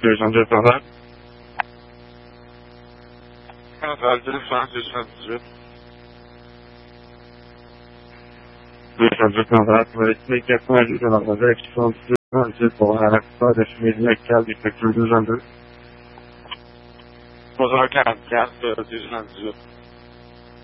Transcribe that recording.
202 Canal. Canal 218. 202 Canal, pour l'explication à juste de la direction du 218 pour un accident de chemise locale du secteur 202. 344, 218.